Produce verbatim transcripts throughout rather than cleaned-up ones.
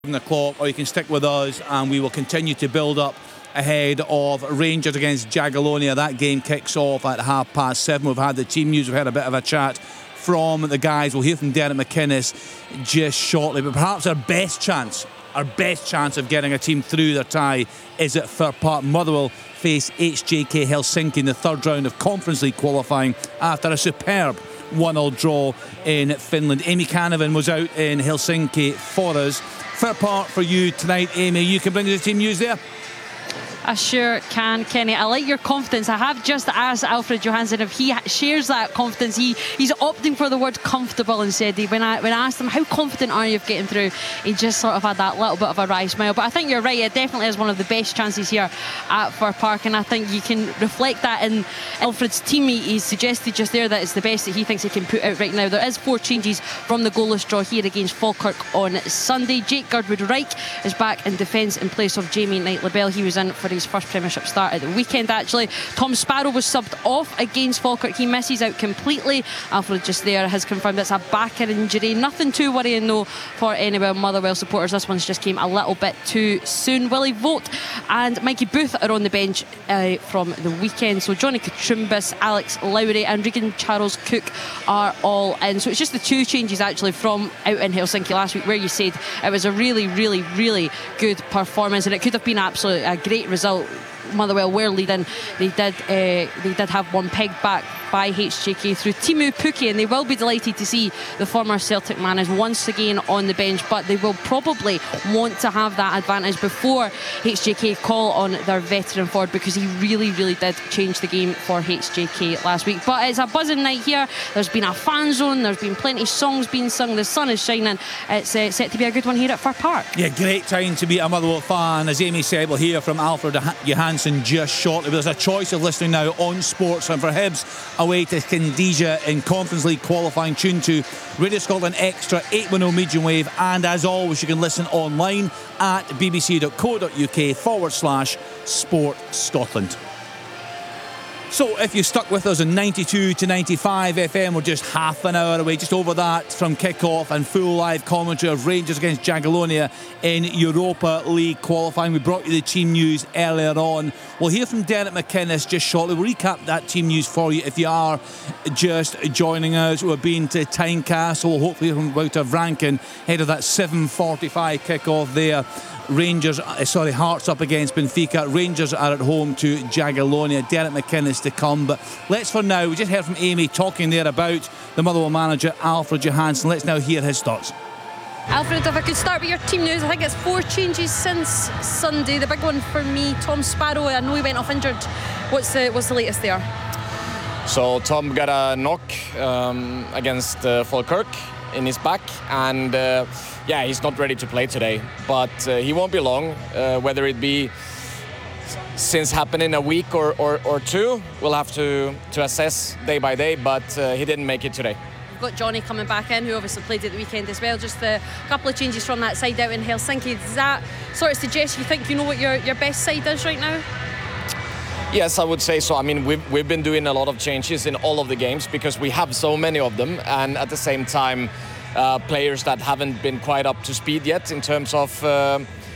the clock, or you can stick with us and we will continue to build up ahead of Rangers against Jagiellonia. That game kicks off at half past seven. We've had the team news, we've had a bit of a chat from the guys. We'll hear from Derek McInnes just shortly, but perhaps our best chance our best chance of getting a team through their tie is at Fir Park. Motherwell face H J K Helsinki in the third round of Conference League qualifying after a superb one all draw in Finland. Amy Canavan was out in Helsinki for us. Fir Park for you tonight, Amy. You can bring us the team news there. I sure can, Kenny. I like your confidence. I have just asked Alfred Johansson if he shares that confidence. He he's opting for the word comfortable instead. When I when I asked him how confident are you of getting through, he just sort of had that little bit of a wry smile. But I think you're right. It definitely is one of the best chances here at Fir Park, and I think you can reflect that in Alfred's team. He, he suggested just there that it's the best that he thinks he can put out right now. There is four changes from the goalless draw here against Falkirk on Sunday. Jake Girdwood-Wright is back in defence in place of Jamie Knight-Labelle. He was in for his first Premiership start at the weekend actually. Tom Sparrow was subbed off against Falkirk. He misses out completely. Alfred just there has confirmed it's a back injury. Nothing too worrying though for any Motherwell supporters. This one's just came a little bit too soon. Willie Vogt and Mikey Booth are on the bench uh, from the weekend. So Johnny Katrumbis, Alex Lowry and Regan Charles Cook are all in. So it's just the two changes actually from out in Helsinki last week, where you said it was a really really really good performance and it could have been absolutely a great result. Motherwell were leading. They did uh, they did have one pegged back by H J K through Teemu Pukki, and they will be delighted to see the former Celtic man is once again on the bench, but they will probably want to have that advantage before H J K call on their veteran forward, because he really really did change the game for H J K last week. But it's a buzzing night here. There's been a fan zone, there's been plenty of songs being sung, the sun is shining. It's uh, set to be a good one here at Fir Park. Yeah, great time to be a Motherwell fan. As Amy said, we'll hear from Alfred Johansson just shortly. But there's a choice of listening now on Sports, and for Hibs away to Candigia in Conference League qualifying, tune to Radio Scotland Extra eight ten medium wave, and as always you can listen online at bbc.co.uk forward slash Sport Scotland. So if you stuck with us on ninety-two to ninety-five F M, we're just half an hour away, just over that, from kick-off and full live commentary of Rangers against Jagiellonia in Europa League qualifying. We brought you the team news earlier on. We'll hear from Derek McInnes just shortly. We'll recap that team news for you if you are just joining us. We've been to Tynecastle, hopefully from Wouter Vranken, ahead of that seven forty-five kick-off there. Rangers, uh, sorry, Hearts up against Benfica. Rangers are at home to Jagiellonia. Derek McInnes to come. But let's for now, we just heard from Amy talking there about the Motherwell manager, Alfred Johansson. Let's now hear his thoughts. Alfred, if I could start with your team news, I think it's four changes since Sunday. The big one for me, Tom Sparrow, I know he went off injured. What's the, what's the latest there? So Tom got a knock um, against uh, Falkirk in his back, and uh, yeah, he's not ready to play today, but uh, he won't be long, uh, whether it be since happening a week or, or, or two. We'll have to, to assess day by day, but uh, he didn't make it today. We've got Johnny coming back in, who obviously played at the weekend as well. Just a couple of changes from that side out in Helsinki. Does that sort of suggest you think you know what your, your best side is right now? Yes, I would say so. I mean, we've, we've been doing a lot of changes in all of the games because we have so many of them, and at the same time uh, players that haven't been quite up to speed yet in terms of uh,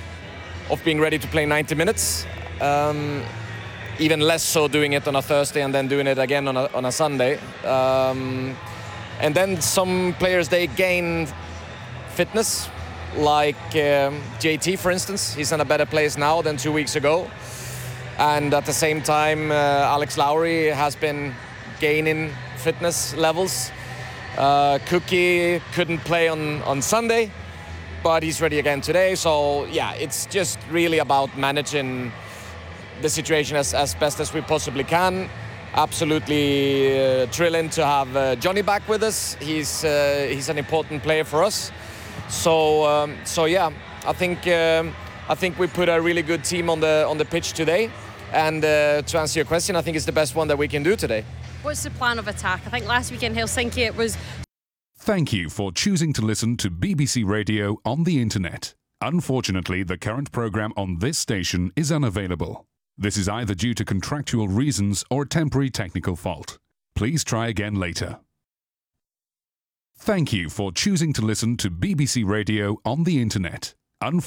of being ready to play ninety minutes. Um, even less so doing it on a Thursday and then doing it again on a, on a Sunday. Um, and then some players, they gain fitness, like um, J T, for instance. He's in a better place now than two weeks ago. And at the same time, uh, Alex Lowry has been gaining fitness levels. Uh, Cookie couldn't play on, on Sunday, but he's ready again today. So yeah, it's just really about managing the situation as, as best as we possibly can. Absolutely uh, thrilling to have uh, Johnny back with us. He's uh, he's an important player for us. So um, so yeah, I think um, I think we put a really good team on the on the pitch today. And uh, to answer your question, I think it's the best one that we can do today. What's the plan of attack? I think last week in Helsinki it was... Thank you for choosing to listen to B B C Radio on the internet. Unfortunately, the current programme on this station is unavailable. This is either due to contractual reasons or a temporary technical fault. Please try again later. Thank you for choosing to listen to B B C Radio on the internet. Unfortunately,